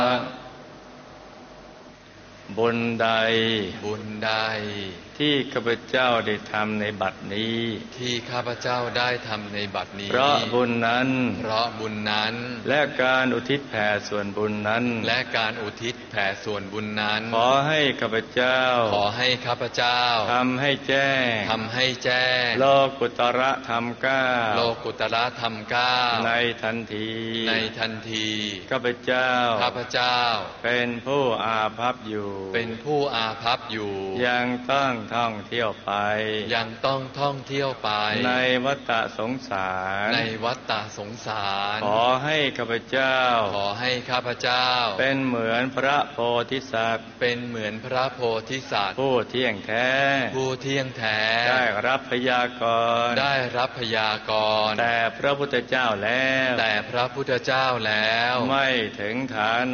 บุญใดบุญใดที่ข้าพเจ้าได้ทำในบัดนี้ที่ข้าพเจ้าได้ทำในบัดนี้เพราะบุญนั้นเพราะบุญนั้นและการอุทิศแผ่ส่วนบุญนั้นและการอุทิศแผ่ส่วนบุญนั้นขอให้ข้าพเจ้าขอให้ข้าพเจ้าทำให้แจ้งทำให้แจ้งโลกุตระธรรมเก้าโลกุตระธรรมเก้าในทันทีในทันทีข้าพเจ้าข้าพเจ้าเป็นผู้อาภัพอยู่เป็นผู้อาภัพอยู่ยังต้องท่องเที่ยวไปยังต้องท่องเที่ยวไปในวัฏสงสารในวัฏฏะสงสารขอให้ข้าพเจ้าขอให้ข้าพเจ้าเป็นเหมือนพระโพธิสัตว์เป็นเหมือนพระโพธิสัตว์ผู้เที่ยงแท้ผู้เที่ยงแท้ได้รับพยากรณ์ได้รับพยากรณ์แต่พระพุทธเจ้าแล้วแต่พระพุทธเจ้าแล้วไม่ถึงฐานะ